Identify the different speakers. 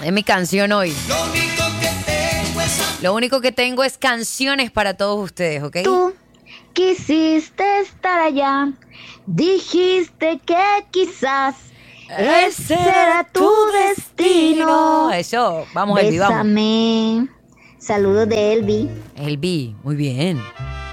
Speaker 1: Es mi canción hoy. Lo único que tengo es canciones para todos ustedes, ¿ok?
Speaker 2: Tú quisiste estar allá, dijiste que quizás ese era tu destino.
Speaker 1: Eso, vamos, Elvi, vamos.
Speaker 2: Bésame. Saludos de Elvi.
Speaker 1: Elvi, muy bien.